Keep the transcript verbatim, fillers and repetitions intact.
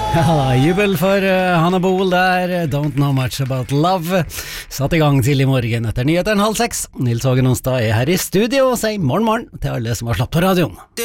Ja, jubel for uh, Hanna Bol der, Don't Know Much About Love. Satt i gang til i morgen etter nyheten halv seks. Nils Hågen Onsdag er her i studio og sier morgen morgen til alle som har slapp på radioen.